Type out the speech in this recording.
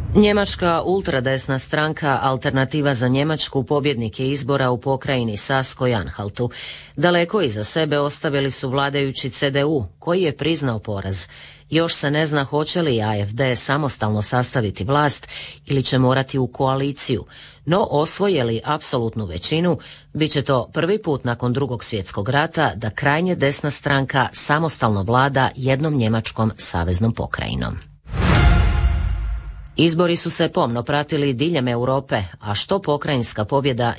Njemačka ultradesna stranka Alternativa za Njemačku pobjednik je izbora u pokrajini Sasko-Anhaltu. Daleko iza sebe ostavili su vladajući CDU, koji je priznao poraz. Još se ne zna hoće li AfD samostalno sastaviti vlast ili će morati u koaliciju, no osvoje li apsolutnu većinu, bit će to prvi put nakon Drugog svjetskog rata da krajnje desna stranka samostalno vlada jednom njemačkom saveznom pokrajinom. Izbori su se pomno pratili diljem Europe, a što pokrajinska pobjeda